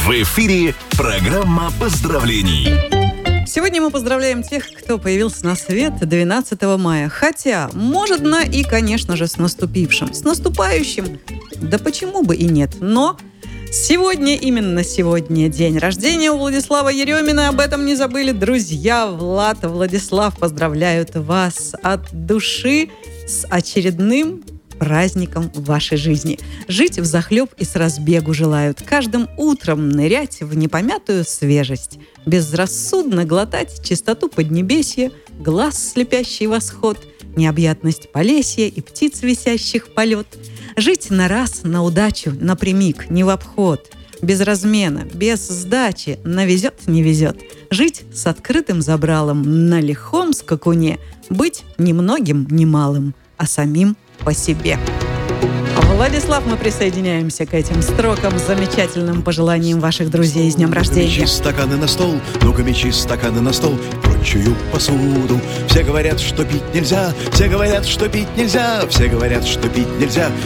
В эфире программа поздравлений. Сегодня мы поздравляем тех, кто появился на свет 12 мая. Хотя, может, и, конечно же, с наступившим. С наступающим. Да почему бы и нет. Но сегодня, именно сегодня, день рождения у Владислава Еремина. Об этом не забыли. Друзья, Влад, Владислав поздравляют вас от души с очередным праздником в вашей жизни. Жить взахлеб и с разбегу желают. Каждым утром нырять в непомятую свежесть. Безрассудно глотать чистоту поднебесья, глаз слепящий восход, необъятность полесья и птиц, висящих полет. Жить на раз, на удачу, напрямик, не в обход. Без размена, без сдачи, навезет, не везет. Жить с открытым забралом, на лихом скакуне. Быть немногим, немалым, а самим по себе. Владислав, мы присоединяемся к этим строкам с замечательным пожеланием ваших друзей с днем рождения. Мечи стаканы на стол, ну-ка мечи стаканы на стол, прочую посуду. Все говорят, что пить нельзя, все говорят, что пить нельзя, все говорят, что пить нельзя.